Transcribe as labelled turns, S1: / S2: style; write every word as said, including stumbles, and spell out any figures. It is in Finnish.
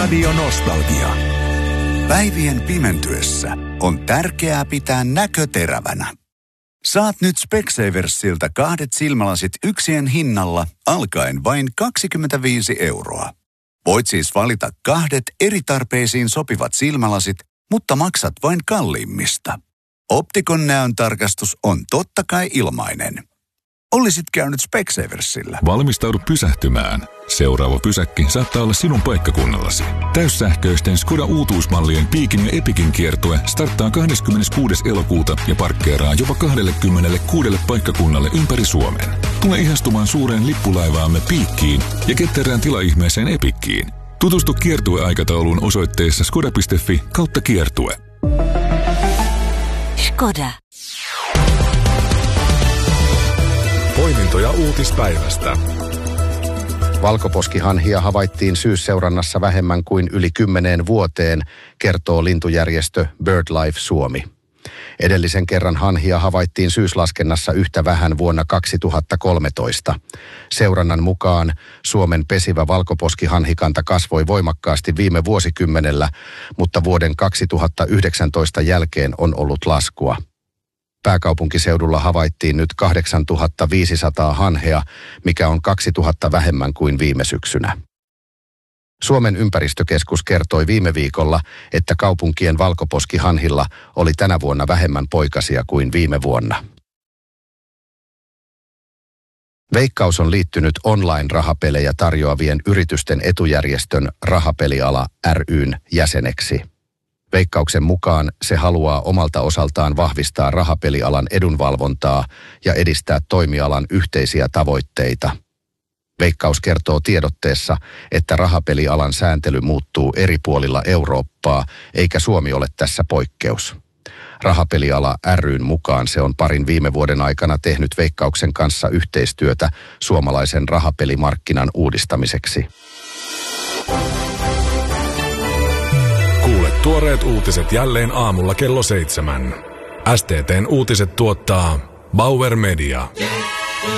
S1: Radio Nostalgia.
S2: Päivien pimentyessä on tärkeää pitää näkö terävänä. Saat nyt Specsaversilta kahdet silmälasit yksien hinnalla alkaen vain kaksikymmentäviisi euroa. Voit siis valita kahdet eri tarpeisiin sopivat silmälasit, mutta maksat vain kalliimmista. Optikon näöntarkastus on totta kai ilmainen. Olisit käynyt Specsaversilla.
S3: Valmistaudu pysähtymään. Seuraava pysäkki saattaa olla sinun paikkakunnallasi. Täyssähköisten Skoda uutuusmallien Piikin ja Epikin kiertue starttaa kahdeskymmeneskuudes elokuuta ja parkkeeraa jopa kaksikymmentäkuusi paikkakunnalle ympäri Suomen. Tule ihastumaan suureen lippulaivaamme Piikkiin ja ketterään tilaihmeeseen Epikkiin. Tutustu kiertueaikatauluun osoitteessa skoda piste fi kautta kiertue.
S4: Skoda.
S1: Poimintoja uutispäivästä.
S5: Valkoposkihanhia havaittiin syysseurannassa vähemmän kuin yli kymmeneen vuoteen, kertoo lintujärjestö BirdLife Suomi. Edellisen kerran hanhia havaittiin syyslaskennassa yhtä vähän vuonna kaksituhattakolmetoista. Seurannan mukaan Suomen pesivä valkoposkihanhikanta kasvoi voimakkaasti viime vuosikymmenellä, mutta vuoden kaksituhattayhdeksäntoista jälkeen on ollut laskua. Pääkaupunkiseudulla havaittiin nyt kahdeksantuhattaviisisataa hanhea, mikä on kaksituhatta vähemmän kuin viime syksynä. Suomen ympäristökeskus kertoi viime viikolla, että kaupunkien valkoposkihanhilla oli tänä vuonna vähemmän poikasia kuin viime vuonna. Veikkaus on liittynyt online-rahapelejä tarjoavien yritysten etujärjestön Rahapeliala ry:n jäseneksi. Veikkauksen mukaan se haluaa omalta osaltaan vahvistaa rahapelialan edunvalvontaa ja edistää toimialan yhteisiä tavoitteita. Veikkaus kertoo tiedotteessa, että rahapelialan sääntely muuttuu eri puolilla Eurooppaa, eikä Suomi ole tässä poikkeus. Rahapeliala ry:n mukaan se on parin viime vuoden aikana tehnyt Veikkauksen kanssa yhteistyötä suomalaisen rahapelimarkkinan uudistamiseksi.
S1: Kuule tuoreet uutiset jälleen aamulla kello seitsemän. S T T:n uutiset tuottaa Bauer Media.